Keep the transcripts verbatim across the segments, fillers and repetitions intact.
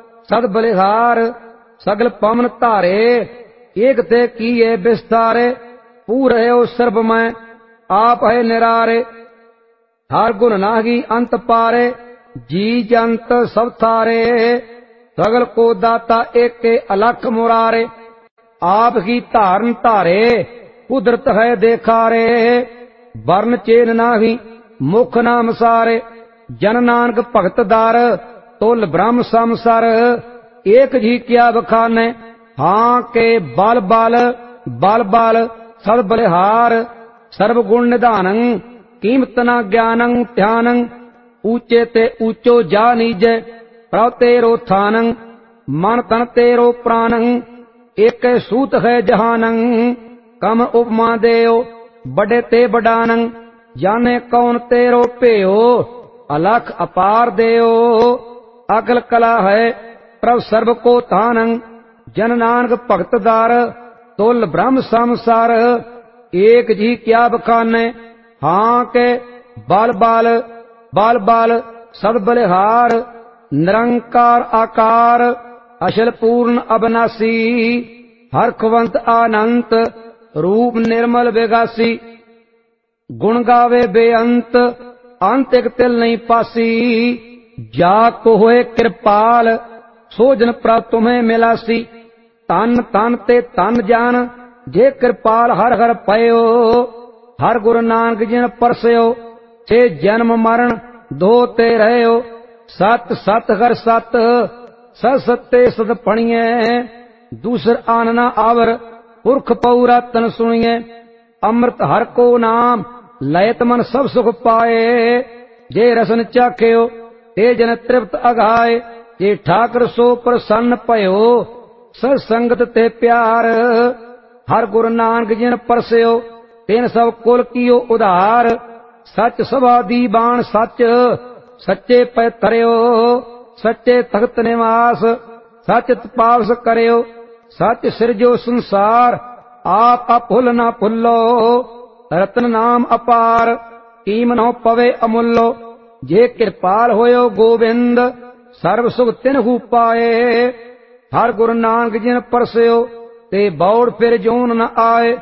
सद बलिहार सगल पवन धारे एक ते किए विस्तारे पूरे ओ सर्वमय आप है निरारे हर गुण नागी अंत पारे जी जंत सब थारे सगल को दाता एक के अलख मुरारे आप की धारन धारे कुदरत है देखारे वर्ण चेन नाही मुख नाम सारे जन नानक भगत दार तुल ब्रह्म समसर एक जी क्या बखाने हाँ के बल बल बल बल सद बलिहार सर्व गुण निधानं कीमत न ज्ञानं ध्यानं ऊंचे ते ऊंचो जा नीजे प्रभ तेरो थानं मन तन तेरो प्राणं एक सूत है जहानं कम उपमा देओ बड़े ते बडानं जाने कौन तेरो पेयो अलख अपार देओ अकल कला है प्रभ सर्व को थानं जन नानक भगत दार तुल ब्रह्म समसार एक जी क्या बखाने हाँ के बाल बाल बाल बाल सद बलिहार निरंकार आकार अशल पूर्ण अविनाशी हरखवंत आनंत रूप निर्मल विगासी गुण गावे बेअंत अंत एक तिल नहीं पासी जा को होए कृपाल सोजन प्रभ तुम्हें मिलासी तन तन ते तन जान जे कृपाल हर हर पयो हर गुरु नानक जिन परसयो छे जन्म मरण दो ते रहो सत सत हर सत सत सत्ते सद पणिए दूसर आन न आवर पुरख पौरा तन सुनिए अमृत हर को नाम लयत मन सब सुख पाए जे रसन चाख्यो ते जन तृप्त अघाए जे ठाकर सो प्रसन्न पयो सत्संगत ते प्यार हर गुरु नानक जिन परस्यो तेन सब कुल कियो उधार सच सभा दी बाण सच सच्चे पै तरयो सच्चे तख्त निवास सच तपास करयो सच सिरजो संसार आप अभुल न भुल्लो रतन नाम अपार कीमनो पवे अमुल्लो जे कृपाल होयो गोविंद सर्व सुख तिन्हु पाए हर गुरु नानक जिन परस्यो ते बौड़ फिर जोन न आए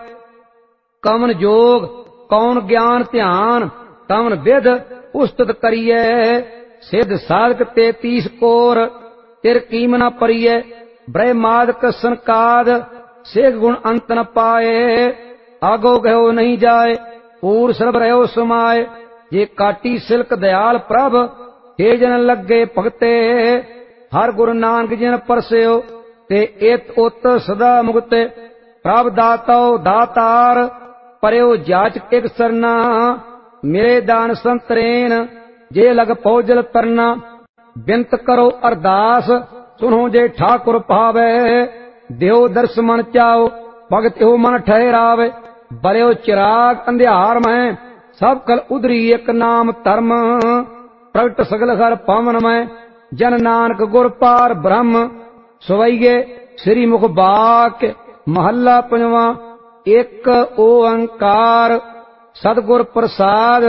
कवन जोग कौन ज्ञान ध्यान कवन विध उस्तत करिए सिद्ध साधक तेतीस कोर तिर कीम न परिए ब्रह्माद कसन काद सेख गुण अंत न पाए आगो गयो नहीं जाए पूर सर्व रहो समाए जे काटी सिल्क दयाल प्रभ हे जन लगे भगते हर गुरु नानक जिन परस्यो ते इत उत सदा मुक्ते प्रभ दातो दातार परयो जाच एक सरना मेरे दान संतरेन जे लग पौजल तरना बिनत करो अरदास सुनो जे ठाकुर पावे देव दर्श मन चाओ भगत हो मन ठहरावे बलियो चिराग अंधियार में सब कल उधरी एक नाम धर्म प्रगट सगल घर पावन में जन नानक गुर पार ब्रह्म सवैये श्री मुख बाक महला पंजवा एक ओंकार सतगुर प्रसाद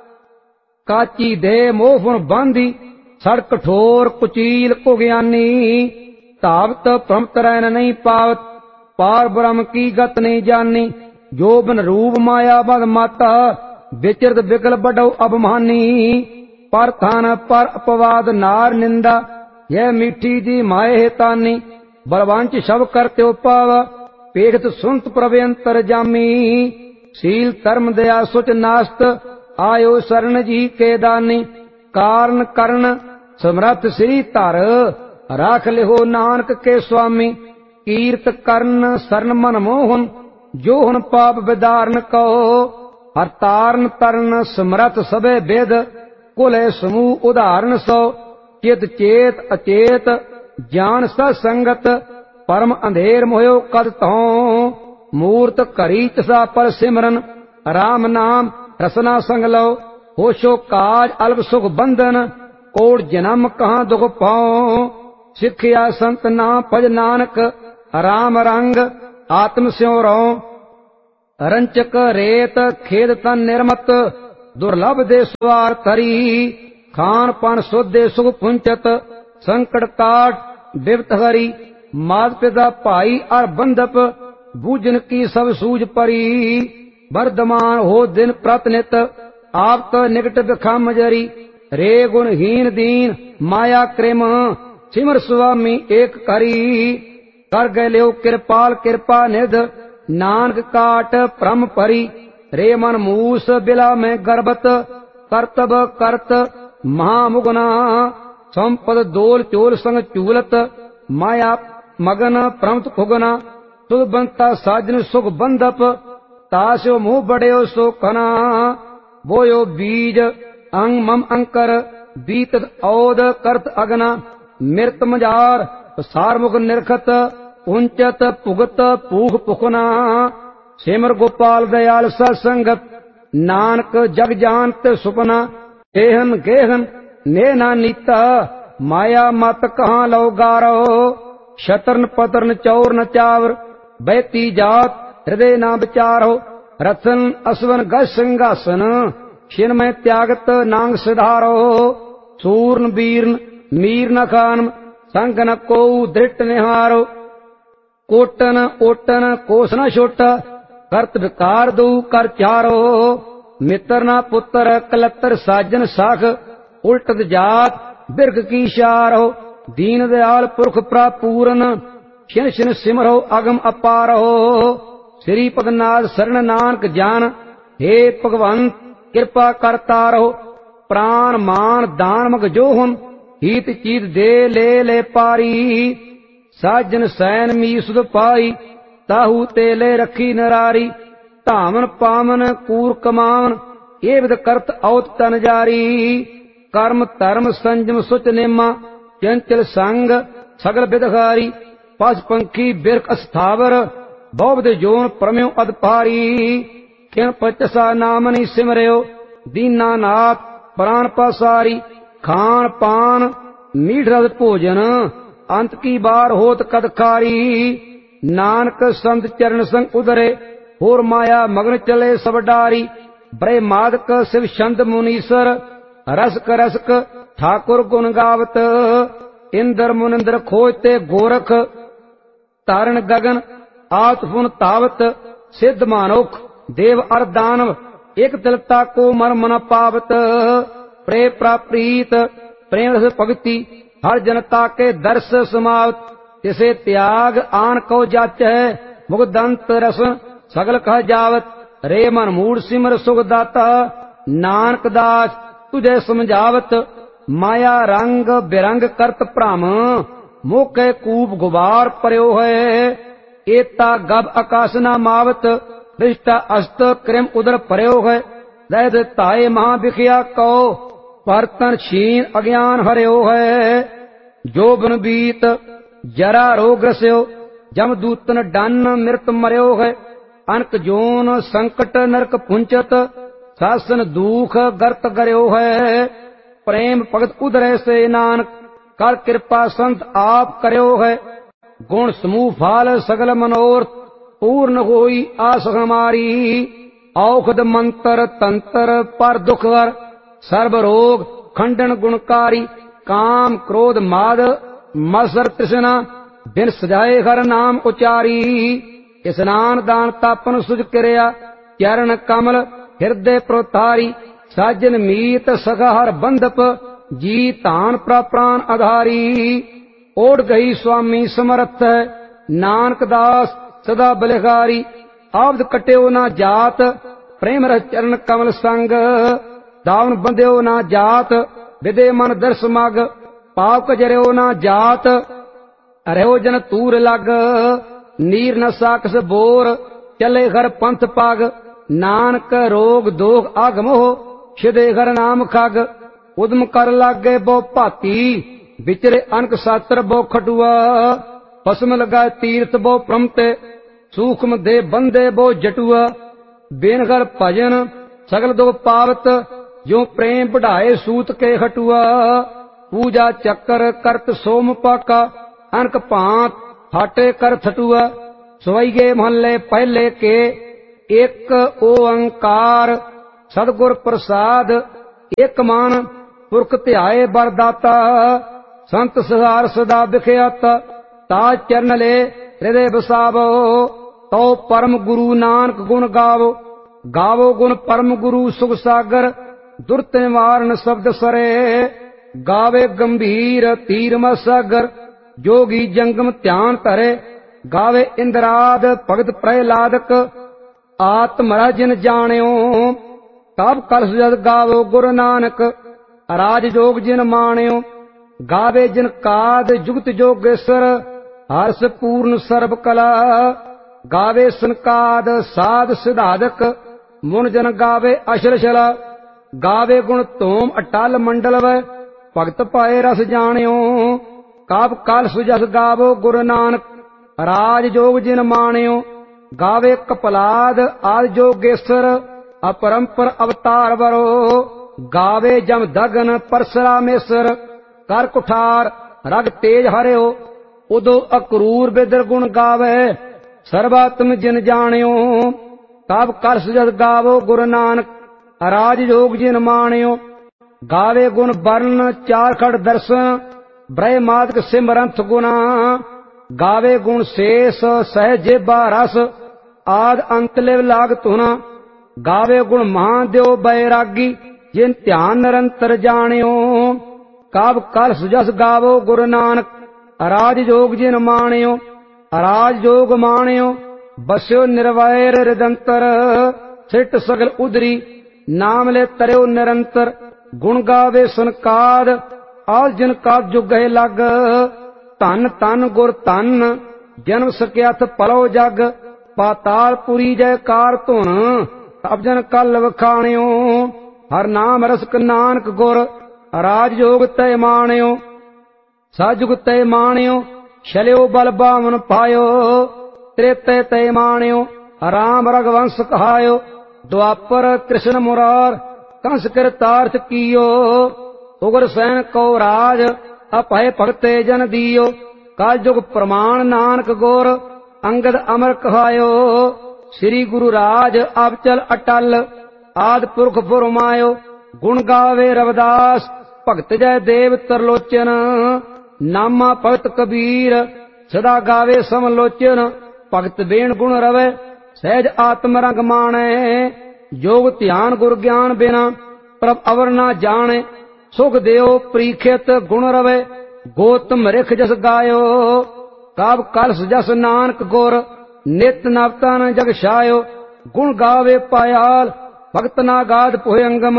काची दे मोहन बांधी सड़ कठोर कुचील को ज्ञानी तावत प्रमत रैन नहीं पावत पार ब्रह्म की गत नहीं जानी जो बन रूप माया बद माता विचरत बिकल बडो अबमानी पर थान पर अपवाद नार निंदा यह मीठी जी माए हेतानी बलवंच शब करते पाव पेखत सुनत प्रव्यंतर जामी शील धर्म दया सुच नास्त आयो शरण जी के दानी कारण करण समरथ श्री धर राख लिहो नानक के स्वामी कीर्त करण शरण मन मोहन जो हुन पाप विदारण कहो हर तारण तरन समरथ सबे वेद कुल समूह उदाहरण सो चित चेत अचेत ज्ञान सत्संगत परम अंधेर मोयो कद तो मूर्त करी तसा पर सिमरन राम नाम रसना संग लो होशो काज अल्प सुख बंधन कोट जन्म कहाँ दुख पाओ सिखिया संत ना भज नानक राम रंग आत्म स्यों रो रंचक रेत खेद तन निर्मत दुर्लभ दे स्वार तरी खान पान शुद्ध सुख पुंचत संकट काट बिवत हरी मात पिता भाई और बंधप बूझन की सब सूझ परी वर्धमान हो दिन प्रतिनित आप निकट बिखम जरी रे गुणहीन दीन माया क्रेम सिमर स्वामी एक करी कर गए कृपाल कृपा निध नानक काट प्रम परी रे मन मूस बिला में गर्भत करतब करत महामुगना संपद दोल चोल संग चूलत माया मगन प्रमत खुगना सुध बनता साजन सुख बंधप तास्यो मुंह बड़े सो कना बोयो बीज अंग मम अंकर बीत औद करत अगना मृत मजार सारमुख निरखत उंचत पुगत पूख पुखना सिमर गोपाल दयाल सत्संगत नानक जग जानत सुपना गेहन गेहन ने ना नीता माया मत कहाँ लो गारो शतरन पतरन चौर न चावर बैती जात हृदय ना विचारो रतन असवन गज सिंहासन छिन में त्यागत नांग सिधारो सूर्न बीरन मीर न खान संग न को दृष्ट निहारो कोटन ओटन कोस न छोटा करत विकार दू कर चारो मित्र न पुत्र कलतर साजन साख उल्टत जात बिरख की शारो दीन दयाल पुरख प्रापूरन छिन छिन सिमरो अगम अपारो श्री पदनाथ शरण नानक जान हे भगवंत कृपा करता रहो प्राण मान दान मग जोहन हीत चीत दे ले ले पारी साजन सैन मी सुध पाई ताहू ते ले रखी नरारी धामन पावन कूर कमावन ये विद करत औत तन जारी कर्म धर्म संजम सुच नेमा चंचल संग सगल बिदहारी पस पंखी बिरख अस्थावर बहुविध जोन परम्यो अदपारी किन पचसा नामनि सिमरयो दीनानाथ प्राण पसारी खान पान मीठ रस भोजन अंत की बार होत कदखारी नानक संत चरण संग उदरे होर माया मगन चले सब डारी ब्रह्मादक शिव छंद मुनीसर रसक रसक ठाकुर गुण गावत इंद्र मुनिंद्र खोजते गोरख तारण गगन आत पुन तावत सिद्ध मानुख देव अर दानव एक तिलता को मर्म न पावत प्रे प्राप्रीत प्रेम रस भक्ति हर जनता के दर्श समावत तिसे त्याग आन को जाच है मुगदंत रस सगल कह जावत रे मन मूड सिमर सुख दाता नानक दास तुझे समझावत माया रंग बिरंग करत भ्रम मोके कूप गुबार पर्यो है एता गब आकाश न मावत दृष्टा अस्त क्रिम उदर पर्यो है दैद ताए महा बिखिया को परतन छीन अज्ञान हर्यो है जोबन बीत जरा रोग रस्यो जमदूतन डन मृत मर्यो है अनक जोन संकट नरक पुंचत शासन दुख गर्त गर्यो है प्रेम भगत उदरे से नानक कर कृपा संत आप कर्यो है गुण समूह फाल सगल मनोरथ पूर्ण होई आस हमारी औषध मंत्र तंत्र पर दुख हर सर्व रोग खंडन गुणकारी काम क्रोध माद मत्सर तृष्णा बिन सजाए हर नाम उचारी स्नान दान तापन सुज क्रिया चरण कमल हृदय प्रोतारी साजन मीत सखा हर बंधप जी तान प्राण आधारी ओढ़ गई स्वामी समर्थ नानक दास सदा बलिहारी आबद कट्यो ना जात प्रेम रस चरण कमल संग दावन बंध्यो ना जात विदे मन दर्श मग पाप कजर्यो ना जात अरहो जन तूर लग नीर न साकस बोर चले घर पंथ पग नानक रोग दोग आगमोह छिदे घर नाम खग उदम कर लागे बो भाती विचरे अनक शास्त्र बो खटुआ पसम लगा तीर्थ बो प्रमते सूक्ष्म दे बंदे बो जटुआ बेनगर भजन सगल दो पावत जो प्रेम बढ़ाए सूत के हटुआ पूजा चक्कर करत सोम पाका अनक भांत फाटे कर थटुआ सवैये महल्ले पहले के एक ओंकार सदगुर प्रसाद एक मान पुरख ध्याए बरदाता ਸੰਤ ਸਹਾਰ ਸਦਾ ਬਿਖਿਆਤ ਤਾ ਚਰਨ ਲੈ ਹਿਰਦੇ ਬਸਾਵੋ ਤਉ ਪਰਮ ਗੁਰੂ ਨਾਨਕ ਗੁਣ ਗਾਵੋ ਗਾਵੋ ਗੁਣ ਪਰਮ ਗੁਰੂ ਸੁਖ ਸਾਗਰ ਦੁਰਤ ਨਿਵਾਰਨ ਸ਼ਬਦ ਸਰੇ ਗਾਵੇ ਗੰਭੀਰ ਤੀਰ ਮਸਾਗਰ ਜੋਗੀ ਜੰਗਮ ਧਿਆਨ ਧਰੇ ਗਾਵੇ ਇੰਦਰਾਦ ਭਗਤ ਪ੍ਰਹਿਲਾਦਕ ਆਤਮ ਰਾਜਨ ਜਾਣਿਓ ਤਬ ਕਲਸ ਜਦ ਗਾਵੋ ਗੁਰੂ ਨਾਨਕ ਰਾਜ ਜੋਗ ਜਿਨ ਮਾਣਿਓ ਗਾਵੇ ਜਿਨ ਕਾਦ ਜੁਗਤ ਜੋਗੇਸ਼ਰ ਹਰਸ ਪੂਰਨ ਸਰਬ ਕਲਾ ਗਾਵੇ ਸੰਕਾਦ ਸਾਧ ਸਿਧਾਦਕ ਮੁਨ ਜਨ ਗਾਵੇ ਅਸ਼ਰ ਸ਼ਲਾ ਗਾਵੇ ਗੁਣ ਧੂਮ ਅਟਲ ਮੰਡਲ ਵੈ ਭਗਤ ਪਾਏ ਰਸ ਜਾਣਿਓ ਕਾਬ ਕਲਸ ਜਸ ਗਾਵੋ ਗੁਰੂ ਨਾਨਕ ਰਾਜ ਜੋਗ ਜਿਨ ਮਾਣਿਓ ਗਾਵੇ ਕਪਲਾਦ ਆਦਿ ਜੋਗੇਸ਼ਰ ਅਪਰੰਪਰ ਅਵਤਾਰ ਵਰੋ ਗਾਵੇ ਜਮ ਦਗਨ ਪਰਸਰਾਮੇਸ਼ਰ ਕਰ ਕੁਠਾਰ ਰਗ ਤੇਜ ਹਰਿਓ ਉਦੋ ਅਕਰੂਰ ਬਿਦਰ ਗੁਣ ਗਾਵੇ ਸਰਬਾਤਮ ਜਿਨ ਜਾਣਿਓ ਕਾਬ ਕਲਸ ਜਦ ਗਾਵੋ ਗੁਰੂ ਨਾਨਕ ਰਾਜ ਜੋਗ ਜਿਨ ਮਾਣਿਓ ਗਾਵੇ ਗੁਣ ਬਰਨ ਚਾਰ ਖੜ ਦਰਸ਼ਨ ਬ੍ਰਹਮਾਦਿਕ ਸਿਮਰੰਥ ਗੁਣਾ ਗਾਵੇ ਗੁਣ ਸੇਸ ਸਹਿਜੇਬਾ ਰਸ ਆਦ ਅੰਤ ਲਿਵ ਲਾਗ ਤੁਨਾ ਗਾਵੇ ਗੁਣ ਮਹਾਦੇਵ ਬੈਰਾਗੀ ਜਿਨ ਧਿਆਨ ਨਿਰੰਤਰ ਜਾਣਿਓ ਕਾਬ ਕਲਸ ਜਸ ਗਾਵੋ ਗੁਰੂ ਨਾਨਕ ਰਾਜ ਜੋਗ ਜਿਨ ਮਾਣਿਓ ਰਾਜ ਜੋਗ ਮਾਣਿਓ ਬਸਿਓ ਨਿਰਵੈਰ ਰਿਦੰਤਰ ਸਿੱਟ ਸਗਲ ਉਦਰੀ ਨਾਮ ਲੈ ਤਰਿਓ ਨਿਰੰਤਰ ਗੁਣ ਗਾਵੇ ਸੰਕਾਦ ਆਲ ਜਿਨ ਕਾ ਜੁਗਹਿ ਲਗ ਧਨ ਧਨ ਗੁਰ ਧਨ ਜਨਮ ਸਕਿਆਥ ਪਲੋ ਜਗ ਪਾਤਾਲ ਪੁਰੀ ਜੈਕਾਰ ਧੁਨ ਅਬਜਨ ਕਲ ਵਖਾਣਿਓ ਹਰ ਨਾਮ ਰਸਕ ਨਾਨਕ ਗੁਰ ਰਾਜ ਜੋਗ ਤੈ ਮਾਣਿਓ ਸਾਜੁਗ ਤੈ ਮਾਣਿਓ ਛਲਿਓ ਬਲ ਬਾਵਨ ਪਾਇਓ ਤ੍ਰੇਤੇ ਤੈ ਮਾਣਿਓ ਰਾਮ ਰਗਵੰਸ ਕਹਾਇਓ ਦੁਆਪਰ ਕ੍ਰਿਸ਼ਨ ਮੁਰਾਰ ਕੰਸ ਕਰਤਾਰਥ ਕੀਓ ਉਗਰ ਸੈਨ ਕੋ ਰਾਜ ਅਪਹਿ ਭਗਤੇ ਜਨ ਦੀਓ ਕਲ ਜੁਗ ਪ੍ਰਮਾਣ ਨਾਨਕ ਗੁਰ ਅੰਗਦ ਅਮਰ ਕਹਾਇਓ ਸ੍ਰੀ ਗੁਰੂ ਰਾਜ ਅਬਚਲ ਅਟਲ ਆਦ ਪੁਰਖ ਫੁਰਮਾਇਓ ਗੁਣ ਗਾਵੇ ਰਵਿਦਾਸ ਭਗਤ ਜੈ ਦੇਵ ਤਰਲੋਚਨ ਨਾਮਾ ਭਗਤ ਕਬੀਰ ਸਦਾ ਗਾਵੇ ਸਮਲੋਚਨ ਭਗਤ ਬੇਣ ਗੁਣ ਰਵੇ ਸਹਿਜ ਆਤਮ ਰੰਗ ਮਾਣੈ ਜੋਗ ਧਿਆਨ ਗੁਰ ਗਿਆਨ ਬਿਨਾ ਪ੍ਰਭ ਅਵਰ ਨਾ ਜਾਣੈ ਸੁਖ ਦਿਓ ਪ੍ਰੀਖਿਤ ਗੁਣ ਰਵੇ ਗੋਤਮ ਰਿਖ ਜਸ ਗਾਇਓ ਕਾਬ ਕਲਸ ਜਸ ਨਾਨਕ ਗੁਰ ਨਿਤ ਨਵਤਨ ਜਗ ਛਾਇਓ ਗੁਣ ਗਾਵੇ ਪਾਇਆਲ ਭਗਤ ਨਾ ਗਾਦ ਪੋਹਿ ਅੰਗਮ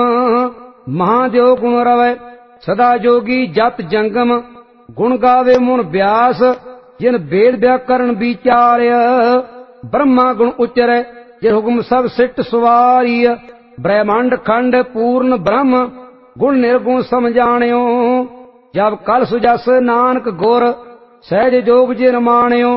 ਮਹਾਦੇਵ ਗੁਣ ਰਵੇ ਸਦਾ ਜੋਗੀ ਜਤ ਜੰਗਮ ਗੁਣ ਗਾਵੇ ਮੁਨ ਬਿਆਸ ਜਿਨ ਵੇਦ ਵਿਆਕਰਨ ਵਿਚਾਰਿਆ ਬ੍ਰਹਮਾ ਗੁਣ ਉਚਰੈ ਜੇ ਹੁਕਮ ਸਭ ਸਿੱਟ ਸਵਾਰੀ ਬ੍ਰਹਮੰਡ ਖੰਡ ਪੂਰਨ ਬ੍ਰਹਮ ਗੁਣ ਨਿਰਗੁਣ ਸਮਝਾਣਿਓ ਜਬ ਕਲ ਸੁਜਸ ਨਾਨਕ ਗੁਰ ਸਹਿਜ ਜੋਗ ਜਿਨ ਮਾਣਿਓ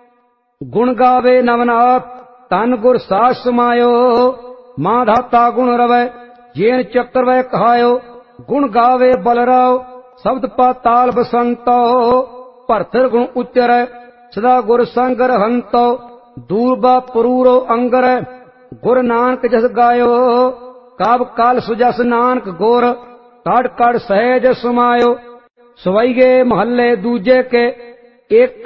ਗੁਣ ਗਾਵੇ ਨਵਨਾਥ ਤਨ ਗੁਰ ਸਾਜ ਸਮਾਇਓ ਮਾਂ ਧਾਤਾ ਗੁਣ ਰਵੈ ਜੇਨ ਚੱਕਰ ਵੈ ਕਹਾਇਓ ਗੁਣ ਗਾਵੇ ਬਲਰਾਓ ਸ਼ਬਦ ਪਾਤਾਲ ਬਸੰਤੋ ਭਰਤਰ ਗੁਣ ਉਚਰੈ ਸਦਾ ਗੁਰ ਸੰਗ ਰਹੰਤੋ ਦੂਰਬਾ ਪਰੂਰੋ ਅੰਗਰੈ ਗੁਰ ਨਾਨਕ ਜਸ ਗਾਇਓ ਕਾਬ ਕਾਲ ਸੁਜਸ ਨਾਨਕ ਗੁਰ ਕੜ ਕੜ ਸਹਿਜ ਸਮਾਇਓ ਸਵਈਗੇ ਮਹੱਲੇ ਦੂਜੇ ਕੇ ਇੱਕ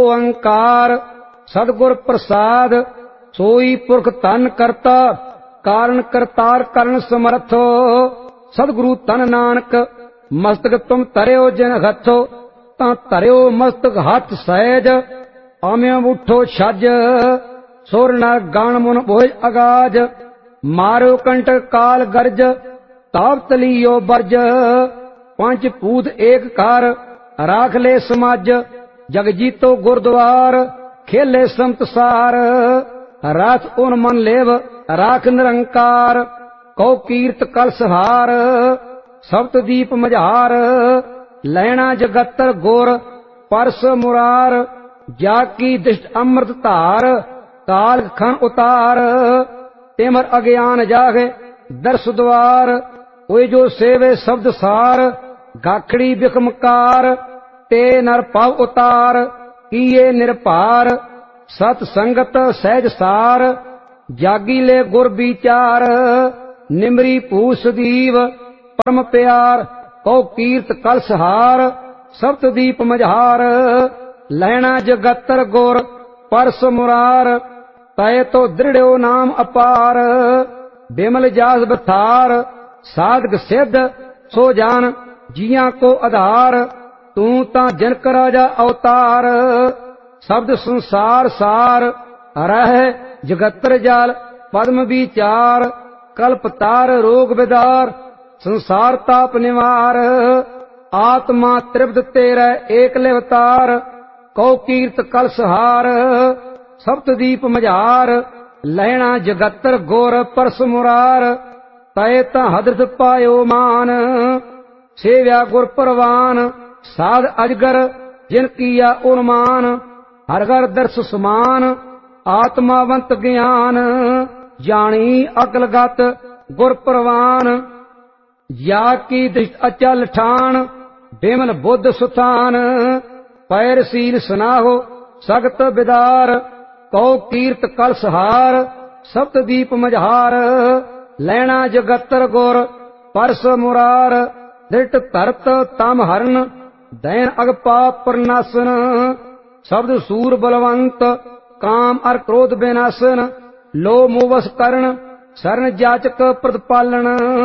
ਓੰਕਾਰ ਸਤਿਗੁਰ ਪ੍ਰਸਾਦ ਸੋਈ ਪੁਰਖ ਤਨ ਕਰਤਾ ਕਾਰਨ ਕਰਤਾਰ ਕਰਨ ਸਮਰਥੋ ਸਤਿਗੁਰੂ ਤਨ ਨਾਨਕ ਮਸਤਕ ਤੁਮ ਧਰਿਓ ਜਿਨ ਹੱਥੋ ਤਾਂ ਧਰਿਓ ਮਸਤਕ ਹੱਥ ਸਹਿਜ ਆਮਿਓ ਉਠੋ ਛੱਜ ਸੁਰ ਨਰ ਗਣ ਮੁਨ ਬੋਝ ਅਗਾਜ ਮਾਰਿਓ ਕੰਟਕ ਕਾਲ ਗਰਜ ਤਾਪ ਤਲੀਓ ਬਰਜ ਪੰਜ ਪੂਤ ਏਕ ਕਰ ਰਾਖ ਲੈ ਸਮਾਜ ਜਗ ਜੀਤੋ ਗੁਰਦੁਆਰ ਖੇਲੇ ਸੰਤਸਾਰ ਰਾਤ ਉਨ ਮਨ ਲੇਵ ਰਾਖ ਨਿਰੰਕਾਰ ਕਉ ਕੀਰਤ ਕਲ ਸਹਾਰ ਸਬਤ ਦੀਪ ਮਝਾਰ ਲੈਣਾ ਜਗਤਰ ਗੁਰ ਪਰਸ ਮੁਰਾਰ ਜਾ ਕੀ ਦਿਸ਼ਟ ਅੰਮ੍ਰਿਤ ਧਾਰ ਕਾਲ ਖਨ ਉਤਾਰ ਤਿਮਰ ਅਗਿਆਨ ਜਾਗੇ ਦਰਸ ਦੁਆਰ ਹੋਏ ਜੋ ਸੇਵੇ ਸ਼ਬਦ ਸਾਰ ਗਾਖੜੀ ਬਿਖਮਕਾਰ ਤੇ ਨਰ ਪਵ ਉਤਾਰ ਕੀਏ ਨਿਰਭਾਰ ਸਤ ਸੰਗਤ ਸਹਿਜ ਸਾਰ ਜਾਗੀ ਲੈ ਗੁਰ ਵਿਚਾਰ ਨਿਮਰੀ ਭੂਸ ਦੀਵ ਪਰਮ ਪਿਆਰ ਕਉ ਕੀਰਤ ਕਲ ਸਹਾਰ सप्तदीप मझार। लहना जगतर गुर परस मुरार, तय तो दृढ़ो नाम अपार। बिमल जास बथार साधक सिद्ध, सो जान जिया को आधार। तू ता जनक राजा अवतार, शब्द संसार सार। रह जगतर जाल पद्म विचार, कल्पतार रोग विदार। संसार ताप निवार, आत्मा तृप्त तेरे एक लिवतार। कौ कीर्त कलसहार, सप्तदीप मझार। लहना जगतर गोर परस मुरार, तय ता हदरत पायो मान। सेव्या गुर परवान, साध अजगर जिन किया उन्मान। हर घर दर्श समान, आत्मावंत ज्ञान। जानी अकलगत गुर परवान, या की दृष्ट अचल ठान। बिमल बुद्ध सुथान, पैर सील सनाहो सगत बिदार। कौ कीर्त कलसहार, सप्तदीप मझार। लैना जगतर गुर परस मुरार। दृट तरत तम हरण, दैन अगपाप प्रनाशन। शब्द सूर बलवंत, काम अर क्रोध विनाशन। लो मोवस करण, शरण जाचक प्रतिपालन।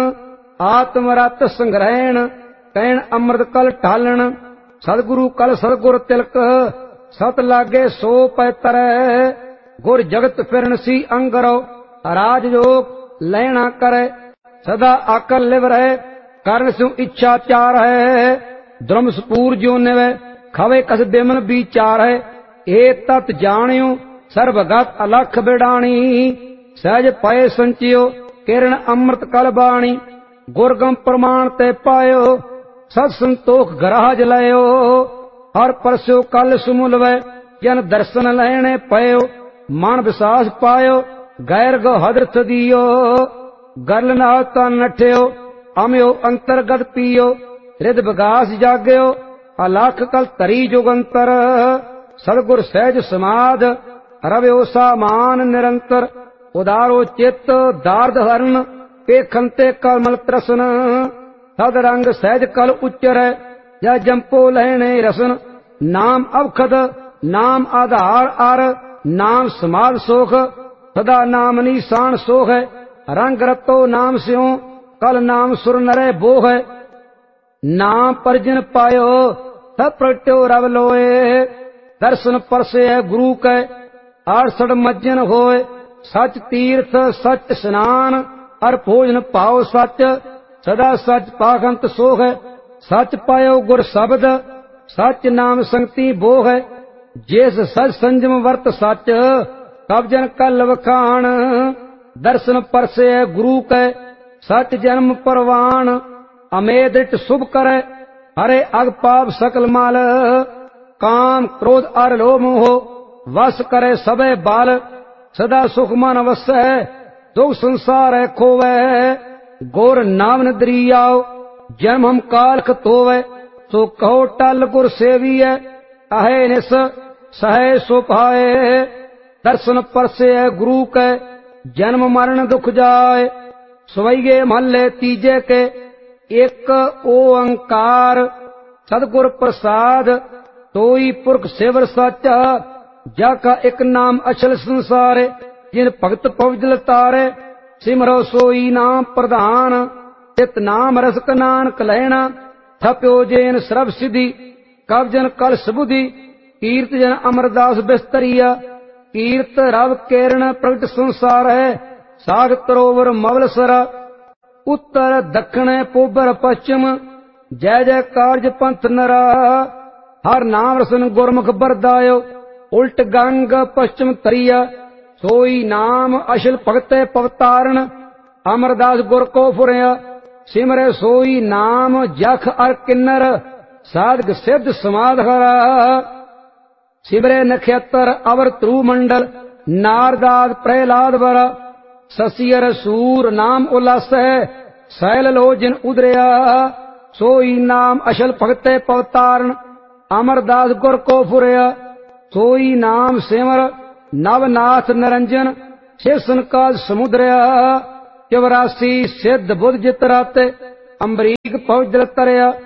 आत्मरत संग्रहण, कैण अमृत कल ढालण। सदगुरु कल सदगुर तिलक, सत लागे सो पैतरै। गुर जगत फिरन सी अंगरो, राज योग लैना करे। सदा आकर लिव रहे, करण स्यु इच्छा चार है। द्रम सपूर जो निवे, खवे कस बिमन विचार है। ए तत् जानियो सर्वगत अलख बिडाणी। सहज पय संचियो किरण अमृत कल बाणी। गुरगम प्रमाण ते पायो, सत संतोख गराज लयो। हर परस्यो कल सुमुलवै, जन दर्शन लैणे पयो। मन विश्वास पायो, गैर गो हदरथ दियो। गरल नाल तन नठ्यो, अम्यो अंतरगत पियो। हृद विगास जाग्यो, अलख कल तरी जुगंतर। सदगुर सहज समाध, रव्यो सामान निरंतर। उदारो चित्त दार्द हरण, पेखंते कमल त्रसन। सद रंग सहज कल उच्चरै, या जंपो लहणे रसन। नाम अवखद नाम आधार आर, नाम समाध सोख। सदा नाम निशान सोख है, रंग रतो नाम स्यों। कल नाम सुर नरे बोह है। नाम परजन पायो, सब प्रगट्यो रव लोए। दर्शन परसे है गुरु कै, आरसठ मज्जन होए। सच तीर्थ सच स्नान, अर भोजन पाओ सच। सदा सच पाखंत सोख है, सच पायो गुर शब्द। सच नाम संगति बोह है, जिस सच संजम वर्त सच। तब जन कल वखाण, दर्शन परसे है गुरु कै। सच जन्म परवान, अमेदृट शुभ करे। हरे अग पाप सकल माल, काम क्रोध अर लोभ मोह। वश करे सबे बाल, सदा सुख मन वसै। दुख संसार है खोवै, गोर नाम न दरियाओ। जन्म हम काल खतोवै, सो कहो टल गुर सेवी है। अहे निस सहे सो पाए, दर्शन परसे है गुरु कै। जन्म मरण दुख जाए, सवैये महल्ले तीजे के। एक ओंकार सदगुर प्रसाद, तोई पुरख सेवर साचा। जाका एक नाम अचल संसारे, जिन भगत पवजल तारे। सिमरो सोई नाम प्रधान, चित नाम रसक नानक लहना। थप्यो जेन सर्व सिद्धि, कब जन कल सुबुधि। कीर्त जन अमरदास बिस्तरिया, कीर्त रव केरण प्रगट संसार है। साग तरोवर मवल सरा, उत्तर दक्षिण पोबर पश्चिम। जय जय कार्य पंथ नरा, हर नाम रसन गुरमुख बरदायो। उल्ट गंग पश्चिम तरिया, सोई नाम अशल भगते पवतारण। अमरदास गुर को फुरया, सिमरे सोई नाम जख अर किन्नर। साधक सिद्ध समाध हरा, सिमरे नक्षत्र अवर त्रु मंडल। नारदाद प्रहलाद बरा, ससियर सूर नाम उल्लास है। सैल लो जिन उदरया, सोई नाम अशल भगते पवतारण। अमरदास गुर को फुरया, सोई नाम सिमर नवनाथ निरंजन। शेषन का समुद्रया, चौरासी सिद्ध बुद्ध जित राते। अम्बरीक पहुंच तरया,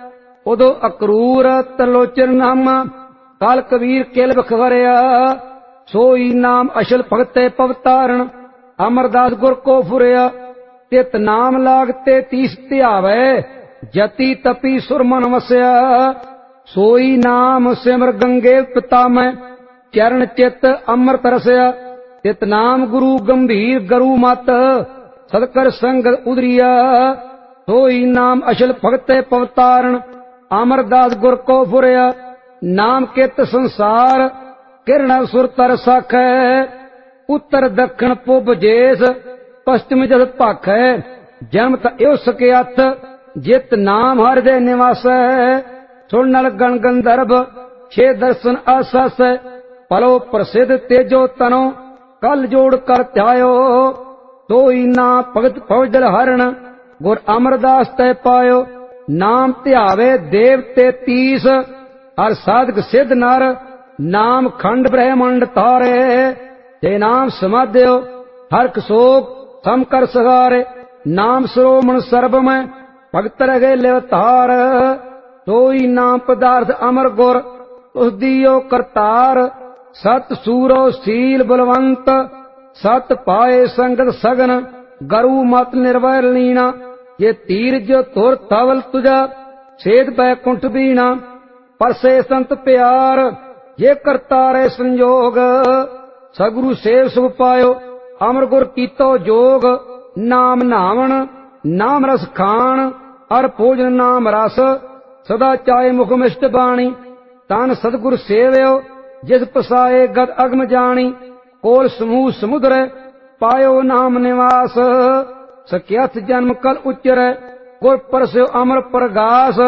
ਉਦੋਂ ਅਕਰੂਰ ਤਰਲੋਚਨ ਨਾਮਾ ਕਾਲ ਕਬੀਰ ਕਿਲ ਬਖਵਰਿਆ ਸੋਈ ਨਾਮ ਅਸ਼ਲ ਭਗਤੇ ਪਵਤਾਰਨ ਅਮਰਦਾਸ ਗੁਰ ਕੋ ਫੁਰਿਆ ਤਿਤ ਨਾਮ ਲਾਗਤੇ ਤੀਸ ਧਿਆਵੈ ਜਤੀ ਤਪੀ ਸੁਰਮਨ ਵਸਿਆ ਸੋਈ ਨਾਮ ਸਿਮਰ ਗੰਗੇ ਪਿਤਾ ਮੈਂ ਚਰਨ ਚਿਤ ਅੰਮ੍ਰਿਤ ਰਸਿਆ ਤਿਤ ਨਾਮ ਗੁਰੂ ਗੰਭੀਰ ਗਰੂ ਮਤ ਸਦਕਰ ਸੰਗਤ ਉਦਰੀਆ ਸੋਈ ਨਾਮ ਅਸ਼ਲ ਭਗਤੇ ਪਵਤਾਰਨ ਅਮਰਦਾਸ ਗੁਰ ਕੋ ਫੁਰਿਆ ਨਾਮ ਕਿਤ ਸੰਸਾਰ ਕਿਰਣ ਸੁਰ ਤਰ ਸਾਖੈ ਉੱਤਰ ਦੱਖਣ ਪੁਬ ਜੇਸ ਪਸ਼ਚਿਮ ਜਦ ਭਾਖੈ ਜਨਮ ਤ ਇਹੋ ਸਕਿਆਥ ਜਿਤ ਨਾਮ ਹਰਿ ਦੇ ਨਿਵਾਸੈ ਸੁਣ ਨਲ ਗਣ ਗੰਧਰਵ ਛੇ ਦਰਸ਼ਨ ਆਸਾਸੈ ਪਲੋ ਪ੍ਰਸਿੱਧ ਤੇਜੋ ਤਨੋ ਕਲ ਜੋੜ ਕਰ ਧਿਆਇਓ ਤੋਈ ਨਾ ਭਗਤ ਫੌਜਲ ਹਰਣ ਗੁਰ ਅਮਰਦਾਸ ਤੈ ਪਾਇਓ ਨਾਮ ਧਿਆਵੇ ਦੇਵ ਤੇ ਤੀਸ ਹਰ ਸਾਧਕ ਸਿੱਧ ਨਰ ਨਾਮ ਖੰਡ ਬ੍ਰਹਮੰਡ ਤਾਰੇ ਤੇ ਨਾਮ ਸਮਾਧਿਓ ਹਰ ਕਸੋਕ ਸਮ ਕਰ ਸਗਾਰੇ ਨਾਮ ਸਰੋਮਣ ਸਰਬ ਮੈਂ ਭਗਤ ਰਗੇ ਲਿਵਤਾਰ ਤੋਈ ਨਾਮ ਪਦਾਰਥ ਅਮਰ ਗੁਰ ਉਸ ਦੀਓ ਕਰਤਾਰ ਸਤ ਸੂਰੋ ਸੀਲ ਬਲਵੰਤ ਸਤ ਪਾਏ ਸੰਗਤ ਸਗਨ ਗਰੂ ਮਤ ਨਿਰਵੈਰ ਲੀਣਾ ये तीर जो तुर तवल तुझा छेद बैकुंठ बीना परसे संत प्यार ये करता रे संयोग सगुरु सेव सुख पायो अमर गुर कीतो जोग नाम नावण नाम रस खान अर भोजन नाम रस सदा चाहे मुख मिष्ट बाणी तन सतगुर सेव्यो जिस पसाए गद अगम जानी कोल समूह समुद्र पायो नाम निवास सख्यथ जन्म कल उच्चर गुर परस्यो अमर प्रगास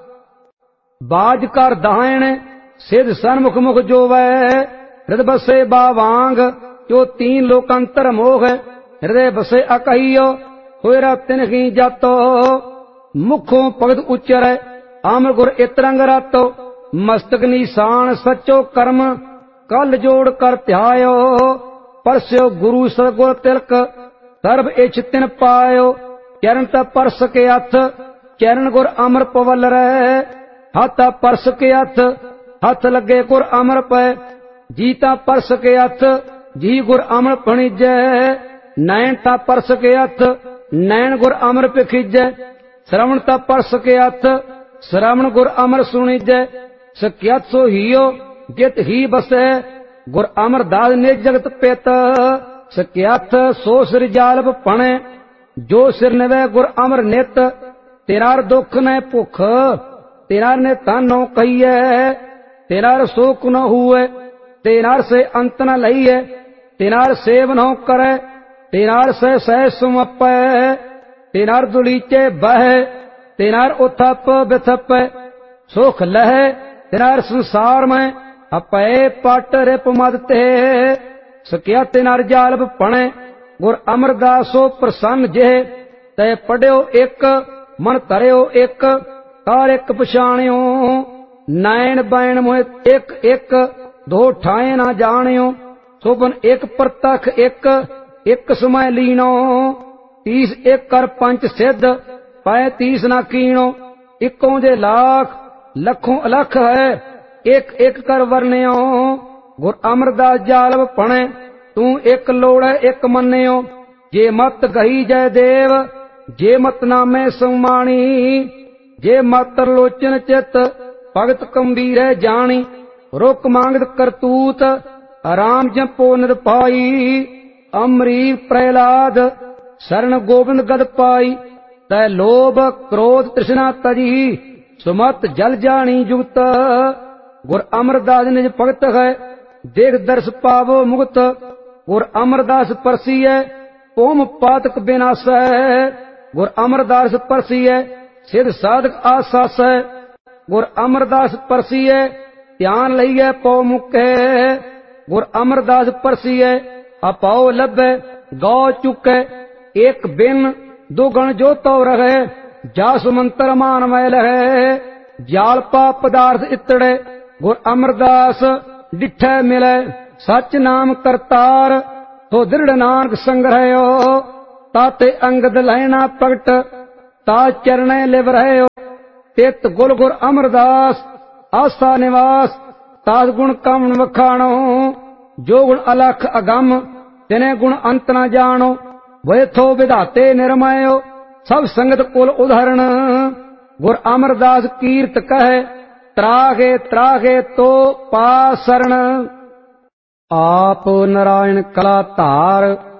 बाज कर दायण सिद्ध सन्मुख मुख जोवै हृदय बसे बावांग जो तीन लोकांतर मोह हृदय बसे अकहियो होयरा तिनखी जातो मुखों भगत उच्चर अमर गुर इतरंग रातो मस्तक निशान सचो कर्म कल जोड़ कर ध्यायो परस्यो गुरु सतगुर तिलक ਸਰਬ ਇਛ ਤਿਨ ਪਾਇਓ ਚਰਨ ਤਾ ਪਰਸ ਕੇ ਹੱਥ ਚਰਨ ਗੁਰ ਅਮਰ ਪਵਲ ਰਹਿ ਹੱਥ ਪਰਸ ਕੇ ਹੱਥ ਹੱਥ ਲੱਗੇ ਗੁਰ ਅਮਰ ਪੈ ਜੀ ਤਾ ਪਰਸ ਕੇ ਹੱਥ ਜੀ ਗੁਰ ਅਮਰ ਪਣੀਜੈ ਨੈਣ ਤਾ ਪਰਸ ਕੇ ਹੱਥ ਨੈਣ ਗੁਰ ਅਮਰ ਪਖੀਜੈ ਸ਼ਰਵਣ ਤਾ ਪਰਸ ਕੇ ਹੱਥ ਸ਼ਰਵਣ ਗੁਰ ਅਮਰ ਸੁਣੀਜੈ ਸਕਿਆਤ ਸੋ ਹੀਓ ਜਿਤ ਹੀ ਬਸੈ ਗੁਰ ਅਮਰਦਾਸ ਨੇ ਜਗਤ ਪਿਤ सख्याथ सो सिर जालब पणे जो सिर नवै गुर अमर नित तेरार दुख न भुख तेरार ने तन नो कहिए तेरार शोक न हुए तेरार से अंत न लईए तेरार सेव न करे तेरार से सह सुमपै तेरार दुलीचे बह तेरार उथप बिथप सुख लह तेरार संसार में अपे पट रिप मदते सकिया तिनार जालब पणे गुर अमरदासो प्रसन्न जे तै पढ़ियो एक मन धरियो एक कार एक पछाणियो नैन बैन मोह एक एक दो ठाए ना जानियो सोबन एक प्रतख एक एक समय लीनो तीस एक कर पंच सिद्ध पाए तीस ना कीनो इकों जे लाख लखों अलख है एक एक कर वर्णियो गुर अमरदास जालब पणे तू एक लोड़े एक मन्यो जे मत गही जय देव जे मत नामे सुमाणी जे मत लोचन चित भगत गंभीर जानी रुक मांगत करतूत राम जपो निरपाई अमरीर प्रहलाद शरण गोविंद गद पाई तै लोभ क्रोध तृष्णा तजी सुमत जल जानी जुगत गुर अमरदास निज भगत है देख दर्श पावो मुक्त गुर अमरदास परसीय ओम पातक विनाशै गुर अमरदास परसीय सिद्ध साधक आसास गुर अमरदास परसीय ध्यान लईए पौ मुके गुर अमरदास परसीय अपाओ लभे गौ चुके एक बिन दो गण जो तो रहे जास मंत्र मान मैल है जालपा पदार्थ इतड़े गुर अमरदास डिठे मिले सच नाम करतार तो दृढ़ नानक संग्रहो ताते अंगद लैना प्रगट ता चरणे लिव रहो ਤਿਤ ਗੁਲ ਗੁਰ ਅਮਰਦਾਸ ਆਸਾ ਨਿਵਾਸ ਤਾਸ ਗੁਣ ਕਮਨ ਵਖਾਣੋ ਜੋ ਗੁਣ ਅਲਖ ਅਗੰਮ ਤਿਨੇ ਗੁਣ ਅੰਤ ਨ ਜਾਣੋ ਵੇਥੋ ਵਿਧਾਤੇ ਨਿਰਮਯੋ ਸਭ ਸੰਗਤ ਕੁਲ ਉਧਰਣ ਗੁਰ ਅਮਰਦਾਸ ਕੀਰਤ ਕਹੈ ਤਰਾਗੇ ਤਰਾਗੇ ਤੋ ਪਾਸਰਣ। ਆਪ ਨਾਰਾਇਣ ਕਲਾ ਧਾਰ